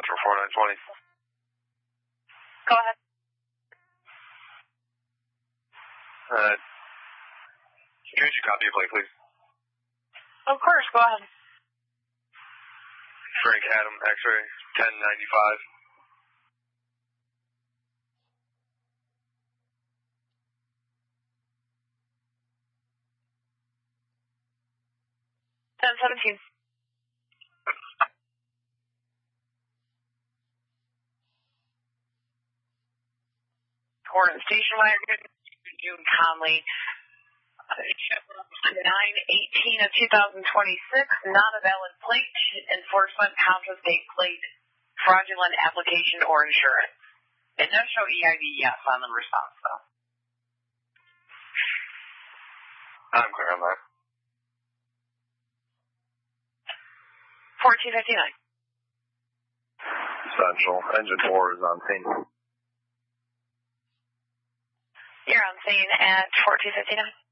Central 4920. Go ahead. Could you copy a plate, please? Of course, go ahead. Frank Adam, X-ray, 1095. $1017. Coordinate station wagon, June Conley, 9/18 of 2026, not a valid plate, enforcement, confiscate plate, fraudulent application or insurance. It does show EID yes on the response though. I'm clear on that. 1459. Central, engine 4 is on scene. You're on scene at 1459.